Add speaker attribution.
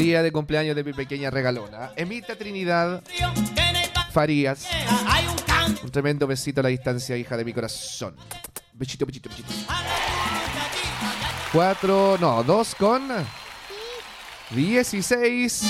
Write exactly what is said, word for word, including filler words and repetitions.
Speaker 1: Día de cumpleaños de mi pequeña regalona. Emita Trinidad Farías. Un tremendo besito a la distancia, hija de mi corazón. Besito, besito, besito. Cuatro, no, dos con dieciséis.